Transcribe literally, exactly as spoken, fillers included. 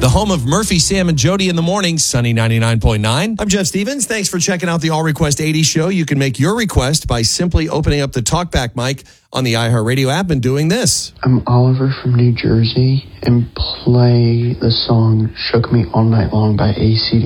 the home of Murphy, Sam, and Jody in the morning, Sunny ninety-nine point nine. I'm Jeff Stevens. Thanks for checking out the All Request eighty show. You can make your request by simply opening up the TalkBack mic on the iHeartRadio app and doing this. I'm Oliver from New Jersey, and play the song Shook Me All Night Long by A C D C.